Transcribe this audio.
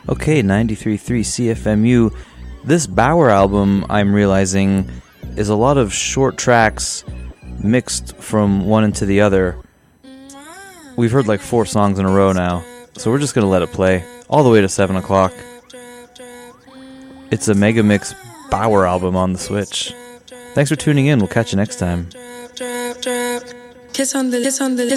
Okay, 93.3 CFMU. This Bauer album, I'm realizing, is a lot of short tracks mixed from one into the other. We've heard like 4 songs in a row now, so we're just going to let it play all the way to 7 o'clock. It's a Mega Mix Bauer album on the Switch. Thanks for tuning in. We'll catch you next time. Kiss on the